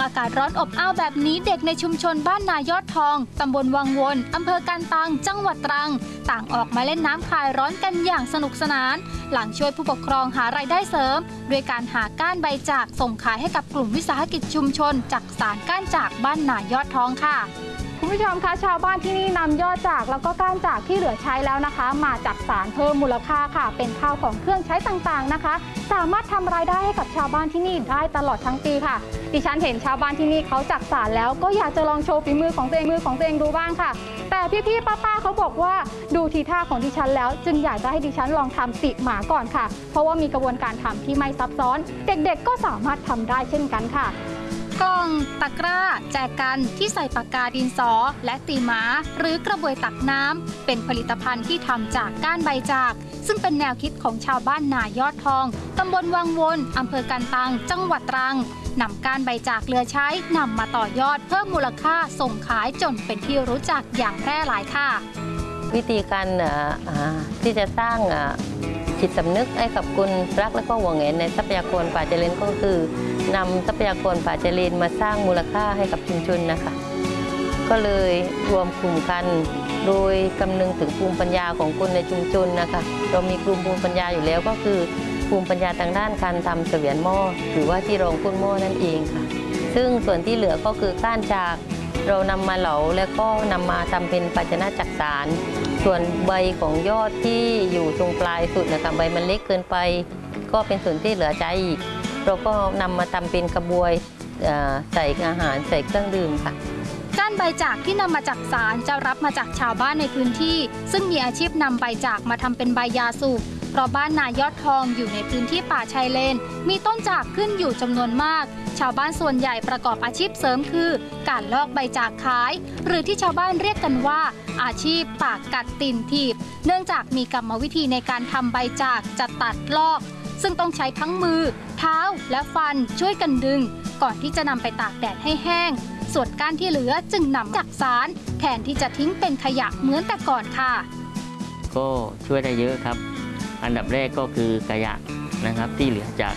ากาศร้อนอบอ้าวแบบนี้เด็กในชุมชนบ้านนายอดทองตำบลวังวนอำเภอกันตังจังหวัดตรังต่างออกมาเล่นน้ำคลายร้อนกันอย่างสนุกสนานหลังช่วยผู้ปกครองหารายได้เสริมด้วยการหาก้านใบจากส่งขายให้กับกลุ่มวิสาหกิจชุมชนจักสานก้านจากบ้านนายอดทองค่ะคุณผู้ชมคะชาวบ้านที่นี่นำยอดจากแล้วก็ก้านจากที่เหลือใช้แล้วนะคะมาจักสานเพิ่มมูลค่าค่ะเป็นข้าวของเครื่องใช้ต่างๆนะคะสามารถทำรายได้ให้กับชาวบ้านที่นี่ได้ตลอดทั้งปีค่ะดิฉันเห็นชาวบ้านที่นี่เขาจักสานแล้วก็อยากจะลองโชว์ฝีมือของตัวเองดูบ้างค่ะแต่พี่ๆป้าๆเขาบอกว่าดูทีท่าของดิฉันแล้วจึงอยากจะให้ดิฉันลองทำติหมาก่อนค่ะเพราะว่ามีกระบวนการทำที่ไม่ซับซ้อนเด็กๆก็สามารถทำได้เช่นกันค่ะกล่องตะกร้าแจกันที่ใส่ปากกาดินสอและตีหมาหรือกระบวยตักน้ำเป็นผลิตภัณฑ์ที่ทำจากก้านใบจากซึ่งเป็นแนวคิดของชาวบ้านนายอดทองตำบลวังวนอำเภอกันตังจังหวัดตรังนำก้านใบจากเหลือใช้นำมาต่อยอดเพิ่มมูลค่าส่งขายจนเป็นที่รู้จักอย่างแพร่หลายค่ะวิธีการที่จะสร้างจิตสำนึกให้กับคนรักและก็หวงแหนในทรัพยากรป่าชายเลนก็คือนำทรัพยากรป่าชายเลนมาสร้างมูลค่าให้กับชุมชนนะคะก็เลยรวมกลุ่มกันโดยคำนึงถึงภูมิปัญญาของคนในชุมชนนะคะเรามีกลุ่มภูมิปัญญาอยู่แล้วก็คือภูมิปัญญาทางด้านการทำเสวียนหม้อหรือว่าที่รองก้นหม้อนั่นเองค่ะซึ่งส่วนที่เหลือก็คือก้านจากเรานำมาเหลาแล้วก็นำมาทำเป็นภาชนะจักสานส่วนใบของยอดที่อยู่ตรงปลายสุดนะคะใบมันเล็กเกินไปก็เป็นส่วนที่เหลือใช้อีกเราก็นำมาทำเป็นกระบวยใส่อาหารใส่เครื่องดื่มค่ะก้านใบจากที่นำมาจักสานจะรับมาจากชาวบ้านในพื้นที่ซึ่งมีอาชีพนำใบจากมาทำเป็นใบยาสูบเพราะบ้านนายอดทองอยู่ในพื้นที่ป่าชายเลนมีต้นจากขึ้นอยู่จำนวนมากชาวบ้านส่วนใหญ่ประกอบอาชีพเสริมคือการลอกใบจากขายหรือที่ชาวบ้านเรียกกันว่าอาชีพปากกัดตีนถีบเนื่องจากมีกรรมวิธีในการทำใบจากจะตัดลอกซึ่งต้องใช้ทั้งมือเท้าและฟันช่วยกันดึงก่อนที่จะนำไปตากแดดให้แห้งส่วนก้านที่เหลือจึงนำจักสานแทนที่จะทิ้งเป็นขยะเหมือนแต่ก่อนค่ะก็ช่วยได้เยอะครับอันดับแรกก็คือขยะนะครับที่เหลือจาก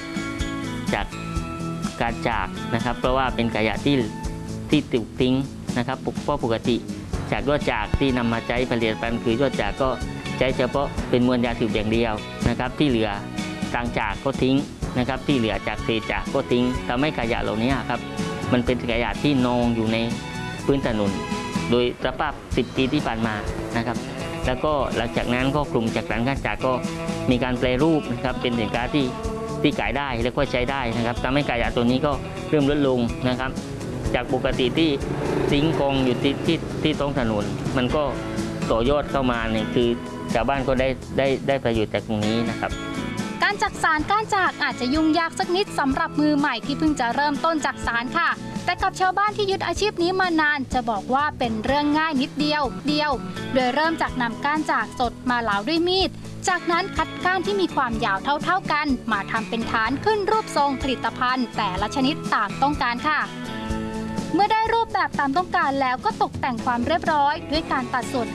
การจากนะครับเพราะว่าเป็นขยะที่ถูกทิ้งนะครับเพราะปกติจากยอดจากที่นำมาใช้ผลิตภัณฑ์คือยอดจากก็ใช้เฉพาะเป็นมวลยาสูบอย่างเดียวนะครับที่เหลือต่างจากก็ทิ้งนะครับที่เหลือจากเศษจากก็ทิ้งทำให้ขยะเหล่านี้ครับมันเป็นขยะที่นองอยู่ในพื้นถนนโดยสภาพ10 ปีที่ผ่านมานะครับแล้วก็หลังจากนั้นก็กลุ่มจักสานก้านจากก็มีการแปรรูปนะครับเป็นสินค้าที่ขายได้และก็ใช้ได้นะครับทำให้ขยะตัวนี้ก็เริ่มลดลงนะครับจากปกติที่ทิ้งกองอยู่ที่ท้องถนนมันก็ต่อยอดเข้ามาเนี่ยคือชาวบ้านก็ได้ประโยชน์จากตรงนี้นะครับการจักสานก้านจากอาจจะยุ่งยากสักนิดสำหรับมือใหม่ที่เพิ่งจะเริ่มต้นจักสานค่ะแต่กับชาวบ้านที่ยึดอาชีพนี้มานานจะบอกว่าเป็นเรื่องง่ายนิดเดียวโดยเริ่มจากนำก้านจากสดมาเหลาด้วยมีดจากนั้นคัดก้านที่มีความยาวเท่ากันมาทำเป็นฐานขึ้นรูปทรงผลิตภัณฑ์แต่ละชนิดตามต้องการค่ะเมื่อได้รูปแบบตามต้องการแล้วก็ตกแต่งความเรียบร้อยด้วยการตัดส่วน